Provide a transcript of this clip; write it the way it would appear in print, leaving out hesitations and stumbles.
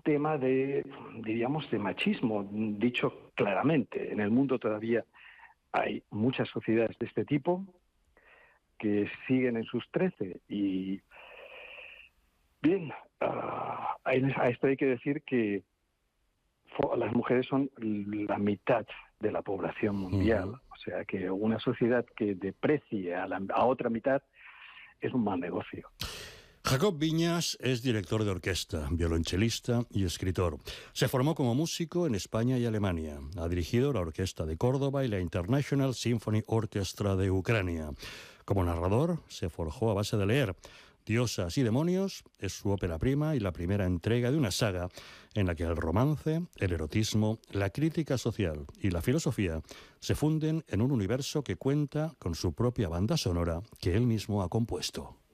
tema diríamos, de machismo, dicho claramente. En el mundo todavía hay muchas sociedades de este tipo que siguen en sus 13 y, bien, a esto hay que decir que las mujeres son la mitad de la población mundial. O sea que una sociedad que deprecie a otra mitad es un mal negocio. Jacob Viñas es director de orquesta, violonchelista y escritor. Se formó como músico en España y Alemania. Ha dirigido la Orquesta de Córdoba y la International Symphony Orchestra de Ucrania. Como narrador, se forjó a base de leer. Diosas y demonios es su ópera prima y la primera entrega de una saga en la que el romance, el erotismo, la crítica social y la filosofía se funden en un universo que cuenta con su propia banda sonora que él mismo ha compuesto.